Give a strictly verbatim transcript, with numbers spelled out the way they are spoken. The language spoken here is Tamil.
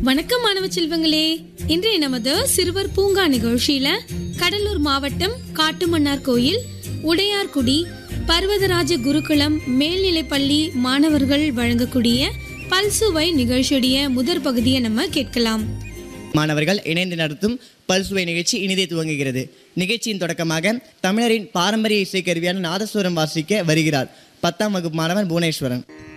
வணக்கம் மாணவ செல்வங்களே, இன்றைய நமது சிறுவர் பூங்கா நிகழ்ச்சியில கடலூர் மாவட்டம் காட்டுமன்னார் கோயில் உடையார்குடி பர்வதராஜ குருகுலம் மேல்நிலைப்பள்ளி மாணவர்கள் வழங்கக்கூடிய பல்சுவை நிகழ்ச்சியுடைய முதற் பகுதியை நம்ம கேட்கலாம். மாணவர்கள் இணைந்து நடத்தும் பல்சுவை நிகழ்ச்சி இனிதே துவங்குகிறது. நிகழ்ச்சியின் தொடக்கமாக தமிழரின் பாரம்பரிய இசைக்கருவியான நாதஸ்வரம் வாசிக்க வருகிறார் பத்தாம் வகுப்பு மாணவன் புவனேஸ்வரன்.